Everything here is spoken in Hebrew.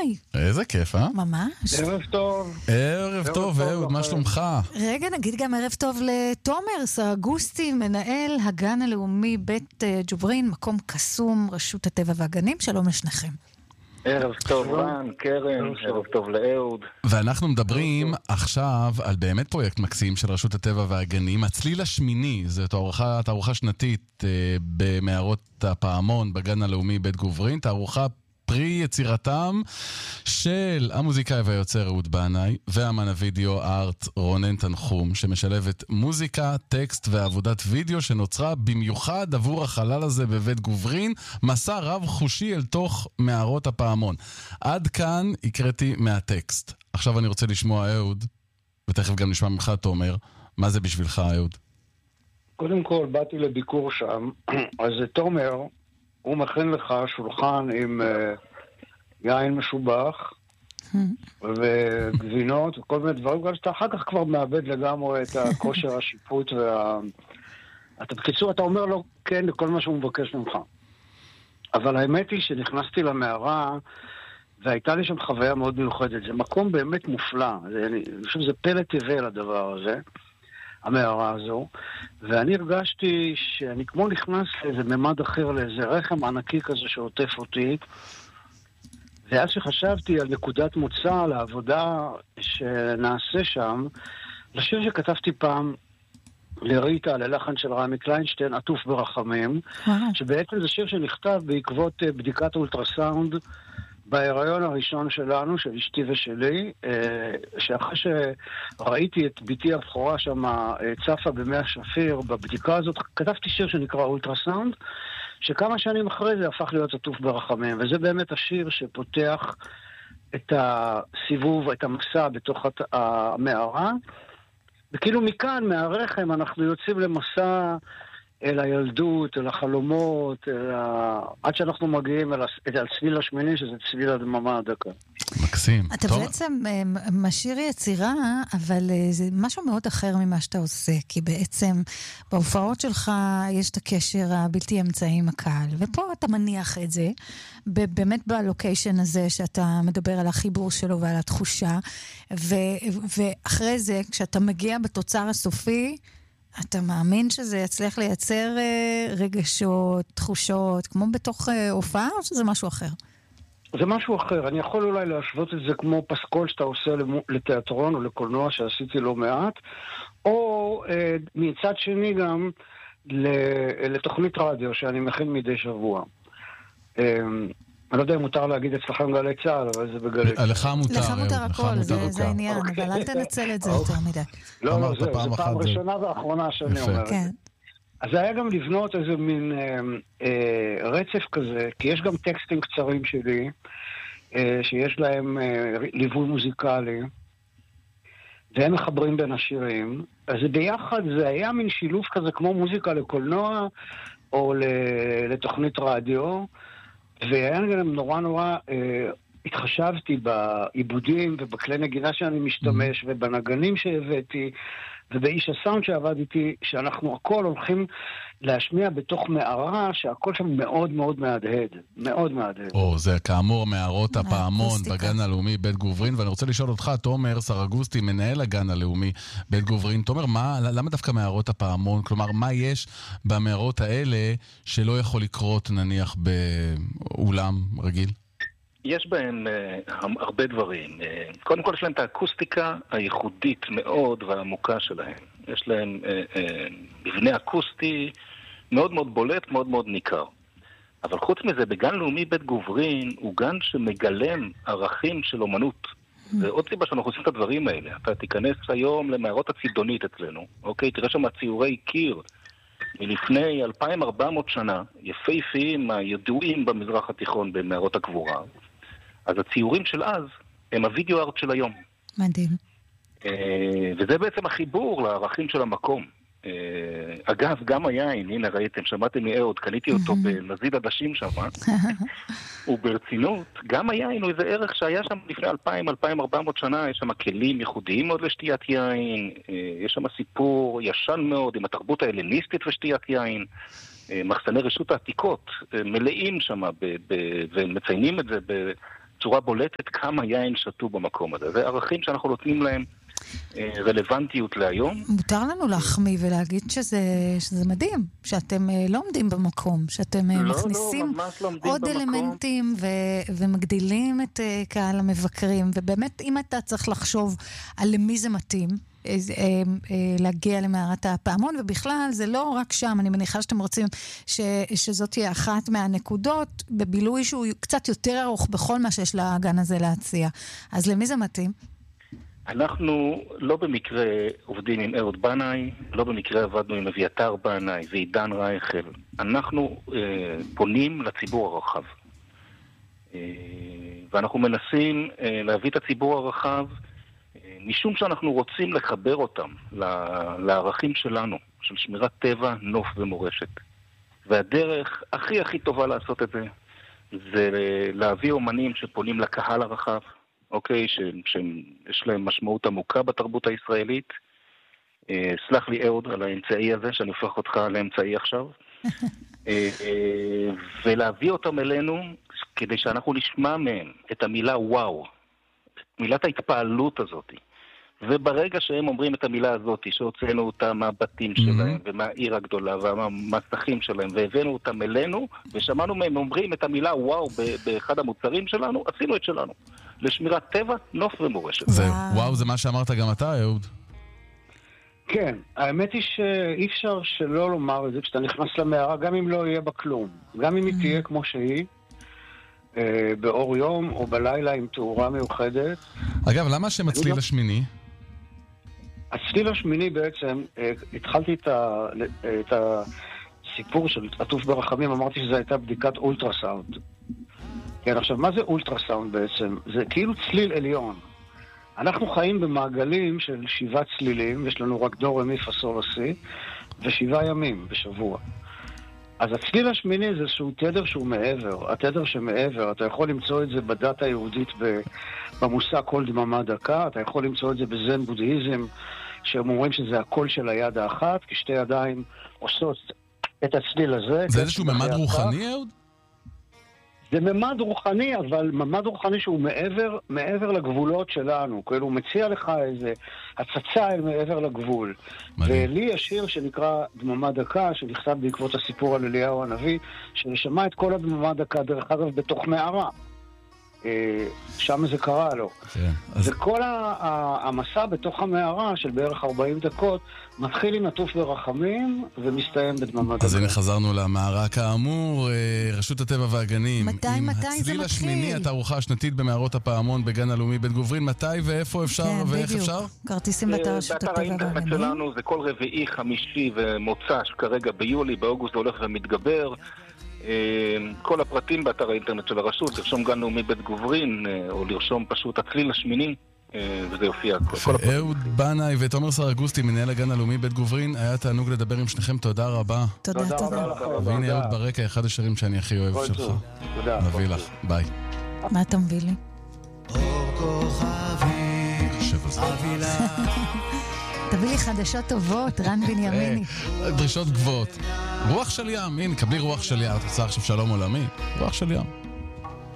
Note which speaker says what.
Speaker 1: היי.
Speaker 2: איזה כיף,
Speaker 1: ממש.
Speaker 3: ערב טוב.
Speaker 2: ערב טוב, אהוד, מה שלומך?
Speaker 1: רגע, נגיד גם ערב טוב לתומר סרגוסטי, מנהל הגן הלאומי בית ג'וברין, מקום קסום, רשות הטבע והגנים. שלום לשניכם.
Speaker 3: ערב טוב, רן, קרן, ערב טוב לאהוד.
Speaker 2: ואנחנו מדברים עכשיו על באמת פרויקט מקסים של רשות הטבע והגנים, הצליל השמיני, זו תערוכה שנתית במערות הפעמון בגן הלאומי בית גוברין, תערוכה פרי יצירתם של המוזיקאי והיוצר אהוד בנאי והאמן הוידאו הארט רונן תנחום, שמשלבת מוזיקה, טקסט ועבודת וידאו שנוצרה במיוחד עבור החלל הזה בבית גוברין, מסע רב חושי אל תוך מערות הפעמון. עד כאן הקראתי מהטקסט. עכשיו אני רוצה לשמוע אהוד, ותכף גם נשמע ממך תומר, מה זה בשבילך אהוד?
Speaker 3: קודם כל באתי לביקור שם, אז תומר הוא מכין לך שולחן עם יין משובח וגבינות וכל מיני דברים, שאתה אחר כך כבר מאבד לגמרי את הכושר השיפוט בקיצור, אתה אומר לו כן לכל מה שהוא מבקש ממך. אבל האמת היא שנכנסתי למערה והייתה לי שם חוויה מאוד מיוחדת. זה מקום באמת מופלא. אני חושב שזה פלא טבעי לדבר הזה, המערה הזו, ואני הרגשתי שאני כמו נכנס לאיזה ממד אחר, לאיזה רחם ענקי כזה שעוטף אותי, ואז שחשבתי על נקודת מוצא לעבודה שנעשה שם, לשיר שכתבתי פעם לריטה, ללחן של רמי קליינשטיין, עטוף ברחמים, שבעצם זה שיר שנכתב בעקבות בדיקת אולטרסאונד בהיריון הראשון שלנו, של אשתי ושלי, שאחרי שראיתי את ביתי הבכורה שם צפה במי השפיר, בבדיקה הזאת כתבתי שיר שנקרא אולטרסאונד, שכמה שנים אחרי זה הפך להיות עטוף ברחמים, וזה באמת השיר שפותח את הסיבוב, את המסע בתוך המערה, וכאילו מכאן, מהרחם, אנחנו יוצאים למסע אל הילדות, אל החלומות, עד שאנחנו מגיעים אל צליל השמיני, שזה צליל הדממה הדקה.
Speaker 2: מקסים.
Speaker 1: אתה בעצם משאיר יצירה, אבל זה משהו מאוד אחר ממה שאתה עושה, כי בעצם בהופעות שלך יש את הקשר הבלתי אמצעי עם הקהל, ופה אתה מניח את זה, באמת בלוקיישן הזה שאתה מדבר על החיבור שלו ועל התחושה, ואחרי זה, כשאתה מגיע בתוצר הסופי, אתה מאמין שזה יצליח לייצר רגשות, תחושות, כמו בתוך הופעה, או שזה משהו אחר?
Speaker 3: זה משהו אחר. אני יכול אולי להשוות את זה כמו פסקול שאתה עושה לתיאטרון או לקולנוע שעשיתי לא מעט, או מצד שני גם לתוכנית רדיו שאני מכין מדי שבוע. אני לא יודע אם מותר להגיד אצלכם גלי צהל, אבל זה בגלי צהל.
Speaker 2: לך מותר.
Speaker 1: לך מותר הכל, זה העניין, אבל אל תנצל את זה יותר מדי.
Speaker 3: לא, זה פעם ראשונה ואחרונה שאני אומרת. אז זה היה גם לבנות איזה מין רצף כזה, כי יש גם טקסטים קצרים שלי, שיש להם ליווי מוזיקלי, והם מחברים בין השירים. אז ביחד זה היה מין שילוב כזה כמו מוזיקה לקולנוע, או לתוכנית רדיו, והיה גם נורא התחשבתי בעיבודים ובכלי נגינה שאני משתמש, ובנגנים שהבאתי, ובאיש הסאונד שעבד איתי, שאנחנו הכל הולכים להשמיע בתוך מערה, שהכל שם מאוד מאוד מהדהד. מאוד מהדהד.
Speaker 2: זה כאמור מערות הפעמון בגן הלאומי בית גוברין, ואני רוצה לשאול אותך, תומר סרגוסטי, מנהל הגן הלאומי בית גוברין, תומר, למה דווקא מערות הפעמון? כלומר, מה יש במערות האלה שלא יכול לקרות, נניח, באולם רגיל?
Speaker 4: יש בהם הרבה דברים. קודם כל יש להם את האקוסטיקה הייחודית מאוד והעמוקה שלהם. יש להם מבנה אקוסטי מאוד מאוד בולט, מאוד מאוד ניכר. אבל חוץ מזה, בגן לאומי בית גוברין הוא גן שמגלם ערכים של אומנות. ועוד סיבה שאנחנו עושים את הדברים האלה. אתה תיכנס היום למערות הצידונית אצלנו, אוקיי? תראה שם ציורי קיר מלפני 2400 שנה, יפהפיים הידועים במזרח התיכון במערות הגבורה. אז הציורים של אז הם הווידאו ארט של היום.
Speaker 1: מדהים.
Speaker 4: וזה בעצם החיבור לערכים של המקום. אגב, גם היין, הנה ראיתם, שמעתם מאהוד, קניתי אותו בנזיד עדשים שם, וברצינות, גם היין הוא איזה ערך שהיה שם לפני 2,000-2,400 שנה, יש שם כלים ייחודיים מאוד לשתיית יין, יש שם סיפור ישן מאוד עם התרבות ההלניסטית ושתיית יין, מחסני רשות העתיקות מלאים שם, ומציינים את זה בצורה בולטת כמה יין שתו במקום הזה. זה ערכים שאנחנו נותנים להם רלוונטיות להיום.
Speaker 1: מותר לנו להחמיא ולהגיד שזה מדהים, שאתם לא עומדים במקום, שאתם מכניסים עוד אלמנטים ומגדילים את קהל המבקרים, ובאמת אם אתה צריך לחשוב על למי זה מתאים, להגיע למערת הפעמון, ובכלל זה לא רק שם, אני מניחה שאתם רוצים שזאת תהיה אחת מהנקודות בבילוי שהוא קצת יותר ארוך בכל מה שיש לגן הזה להציע. אז למי זה מתאים?
Speaker 4: אנחנו לא במקרה עובדים עם אהוד בנאי, לא במקרה עבדנו עם אביתר בנאי ועידן רייכל. אנחנו פונים לציבור הרחב. ואנחנו מנסים להביא את הציבור הרחב, משום שאנחנו רוצים לחבר אותם לערכים שלנו, של שמירת טבע, נוף ומורשת. והדרך הכי הכי טובה לעשות את זה, זה להביא אומנים שפונים לקהל הרחב, אוקיי, שיש להם משמעות עמוקה בתרבות הישראלית. סלח לי אהוד על האמצעי הזה, שאני הופך אותך לאמצעי עכשיו. ולהביא אותם אלינו, כדי שאנחנו נשמע מהם את המילה וואו, מילת ההתפעלות הזאת. וברגע שהם אומרים את המילה הזאת, שהוצאנו אותה מהבתים שלהם, ומהעיר הגדולה, והמסכים שלהם, והבאנו אותם אלינו, ושמענו מהם אומרים את המילה וואו באחד המוצרים שלנו, עשינו את שלנו. לשמירת טבע, נוף ומורשת.
Speaker 2: וואו, זה מה שאמרת גם אתה, אהוד.
Speaker 3: כן, האמת היא שאי אפשר שלא לומר את זה כשאתה נכנס למערה, גם אם לא יהיה בה כלום. גם אם היא תהיה כמו שהיא, באור יום או בלילה עם תאורה מיוחדת.
Speaker 2: אגב, למה השם הצליל השמיני?
Speaker 3: הצליל השמיני בעצם, התחלתי את הסיפור של עטוף ברחמים, אמרתי שזו הייתה בדיקת אולטרסאונד. כן, עכשיו, מה זה אולטרסאונד בעצם? זה כאילו צליל עליון. אנחנו חיים במעגלים של 7 צלילים, יש לנו רק דו רמי פה סול לה סי, ו7 ימים בשבוע. אז הצליל השמיני זה איזשהו תדר שהוא מעבר. התדר שמעבר, אתה יכול למצוא את זה בדת היהודית במושג קול דממה דקה, אתה יכול למצוא את זה בזן בודהיזם, שהם אומרים שזה הקול של היד האחת, כי שתי ידיים עושות את הצליל הזה.
Speaker 2: זה איזשהו ממד רוחני, אהוד?
Speaker 3: זה ממד רוחני, אבל ממד רוחני שהוא מעבר לגבולות שלנו. כאילו הוא מציע לך איזה הצצה אל מעבר לגבול. ולי יש שיר שנקרא דממה דקה, שנכתב בעקבות הסיפור על אליהו הנביא, שנשמע את כל הדממה דקה, דרך אגב, בתוך מערה. שם זה קרה לו. וכל המסע בתוך המערה של בערך 40 דקות מתחיל עם עטוף ברחמים ומסתיים בדממה דקה.
Speaker 2: אז הנה חזרנו למערה כאמור, רשות הטבע והגנים.
Speaker 1: מתי זה מתחיל?
Speaker 2: הצליל השמיני, התערוכה השנתית במערות הפעמון בגן הלאומי בית גוברין. מתי ואיפה אפשר ואיך אפשר?
Speaker 1: כרטיסים באתר רשות הטבע והגנים.
Speaker 4: באתר האינטרנט שלנו זה כל רביעי, חמישי ומוצ"ש כרגע ביולי, באוגוסט זה הולך ומתגבר. כל הפרטים באתר האינטרנט של הרשות, לרשום גן לאומי בית גוברין, או לרשום פשוט הצליל השמיני, וזה יופיע.
Speaker 2: אהוד בנאי ותומר סרגוסטי, מנהל הגן הלאומי בית גוברין, היה תענוג לדבר עם שניכם, תודה רבה.
Speaker 1: תודה.
Speaker 2: והנה אהוד ברקע, אחד השירים שאני הכי אוהב שלך. נביא לך, ביי.
Speaker 1: מה אתה מביא לי? תביא לי חדשות טובות, רן בנימיני.
Speaker 2: דרישות גבוהות. רוח של ים, הנה, קבלי רוח של ים. את רוצה עכשיו שלום עולמי? רוח של ים.